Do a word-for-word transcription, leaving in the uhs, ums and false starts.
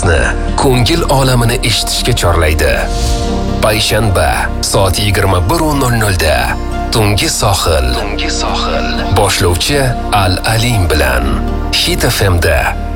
sizni ko'ngil olamini eshitishga chorlaydi. Payshanba soat yigirma bir nol nol da Tungi sohil. Tungi sohil. Boshlovchi Al Alim bilan Hit F M da